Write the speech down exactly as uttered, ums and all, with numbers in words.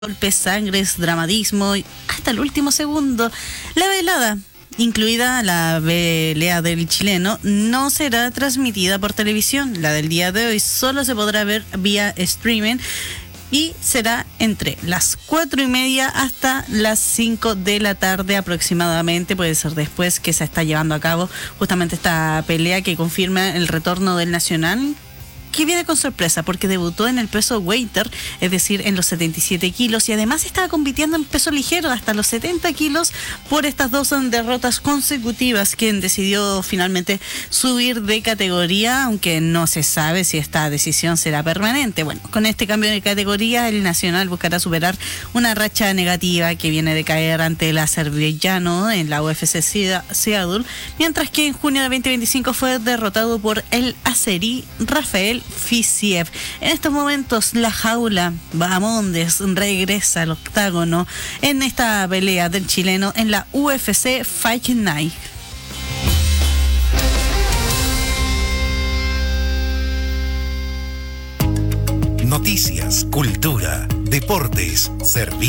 golpes, sangres, dramatismo y hasta el último segundo. La velada, incluida la pelea del chileno, no será transmitida por televisión. La del día de hoy solo se podrá ver vía streaming y será entre las cuatro y media hasta las cinco de la tarde aproximadamente. Puede ser después, que se está llevando a cabo justamente esta pelea que confirma el retorno del Nacional, que viene con sorpresa porque debutó en el peso welter, es decir, en los setenta y siete kilos, y además estaba compitiendo en peso ligero hasta los setenta kilos por estas dos derrotas consecutivas, quien decidió finalmente subir de categoría, aunque no se sabe si esta decisión será permanente. Bueno, con este cambio de categoría, el Nacional buscará superar una racha negativa que viene de caer ante el azerbaiyano en la U F C Seattle, mientras que en junio de veinte veinticinco fue derrotado por el azerí Rafael Fiziev. En estos momentos la jaula Bahamondes regresa al octágono en esta pelea del chileno en la U F C Fight Night. Noticias, cultura, deportes, servicios.